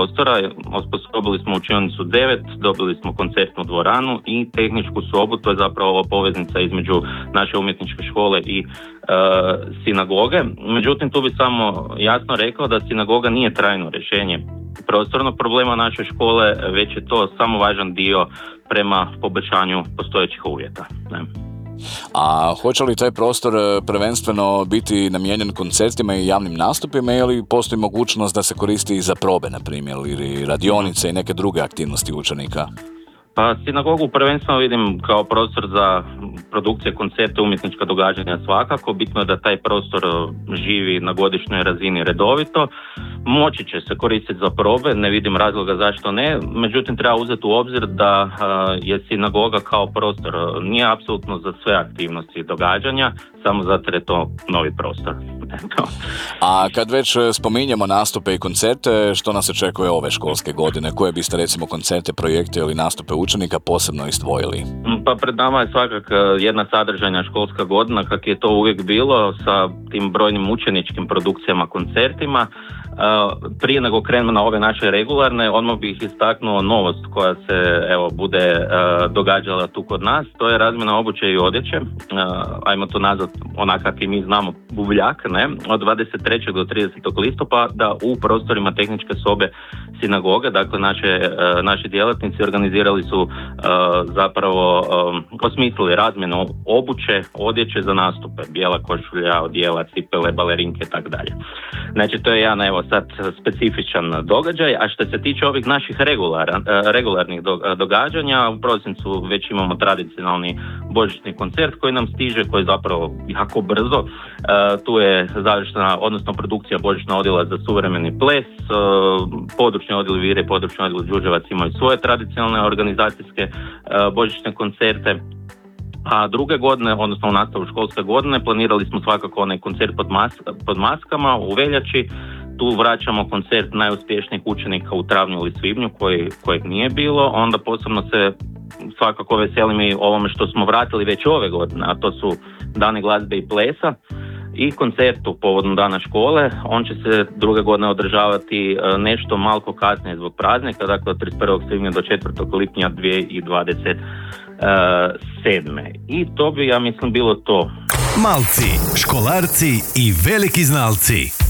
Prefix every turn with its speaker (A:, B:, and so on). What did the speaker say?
A: prostora, osposobili smo učionicu 9, dobili smo koncertnu dvoranu i tehničku sobu, to je zapravo ova poveznica između naše umjetničke škole i sinagoge. Međutim, tu bi samo jasno rekao da sinagoga nije trajno rješenje prostornog problema naše škole, već je to samo važan dio prema poboljšanju postojećih uvjeta. Ne?
B: A hoće li taj prostor prvenstveno biti namijenjen koncertima i javnim nastupima ili postoji mogućnost da se koristi i za probe, na primjer, ili radionice i neke druge aktivnosti učenika?
A: Pa sinagogu prvenstveno vidim kao prostor za produkcije, koncerte, umjetnička događanja svakako. Bitno je da taj prostor živi na godišnjoj razini redovito. Moći će se koristiti za probe, ne vidim razloga zašto ne. Međutim, treba uzeti u obzir da je sinagoga kao prostor nije apsolutno za sve aktivnosti i događanja, samo zato jer je to novi prostor.
B: A kad već spominjemo nastupe i koncerte, što nas očekuje ove školske godine? Koje biste recimo koncerte, projekte ili nastupe učenika posebno izdvojili?
A: Pa pred nama je svakako jedna sadržajna školska godina, kak je to uvijek bilo, sa tim brojnim učeničkim produkcijama, koncertima. Prije nego krenemo na ove naše regularne, odmah bih istaknuo novost koja se bude događala tu kod nas, to je razmjena obuće i odjeće, ajmo to nazvat onak kak i mi znamo, buvljak, ne? Od 23. do 30. listopada u prostorima tehničke sobe sinagoge, dakle naši djelatnici organizirali su zapravo osmislili razmjenu obuće, odjeće za nastupe, bijela košulja, odijela, cipele, balerinke i tako dalje. Znači to je jedan sad specifičan događaj, a što se tiče ovih naših regularnih događanja, u prosincu već imamo tradicionalni božićni koncert koji nam stiže, koji je zapravo jako brzo. Tu je završena, odnosno produkcija božićna odjela za suvremeni ples, područni odjel Vire i područni odjel Đurđevac imaju svoje tradicionalne organizacijske božićne koncerte. A druge godine, odnosno u nastavu školske godine, planirali smo svakako onaj koncert pod maskama u veljači. Tu vraćamo koncert najuspješnijih učenika u travnju ili svibnju kojeg nije bilo. Onda posebno se svakako veselim i ovome što smo vratili već ove godine, a to su Dani glazbe i plesa i koncertu povodom dana škole. On će se druge godine održavati nešto malko kasnije zbog praznika, dakle od 31. svibnja do 4. lipnja 2027. I to bi, ja mislim, bilo to.
C: Malci, školarci i veliki znalci.